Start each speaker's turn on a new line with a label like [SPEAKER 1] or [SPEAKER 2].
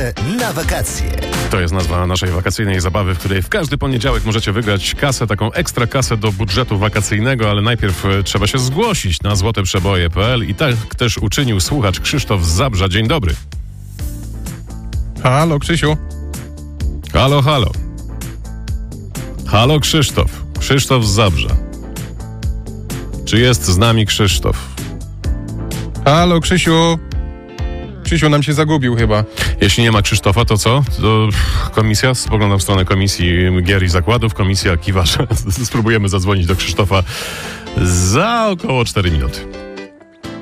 [SPEAKER 1] Kasę na wakacje.
[SPEAKER 2] To jest nazwa naszej wakacyjnej zabawy, w której w każdy poniedziałek możecie wygrać kasę, taką ekstra kasę do budżetu wakacyjnego, ale najpierw trzeba się zgłosić na złoteprzeboje.pl i tak też uczynił słuchacz Krzysztof z Zabrza. Dzień dobry.
[SPEAKER 3] Halo, Krzysiu.
[SPEAKER 2] Halo, halo. Halo, Krzysztof. Krzysztof z Zabrza. Czy jest z nami Krzysztof?
[SPEAKER 3] Halo, Krzysiu. Krzysiu nam się zagubił chyba.
[SPEAKER 2] Jeśli nie ma Krzysztofa, to co? To komisja? Spoglądam w stronę Komisji Gier i Zakładów. Komisja kiwa, że spróbujemy zadzwonić do Krzysztofa za około 4 minuty.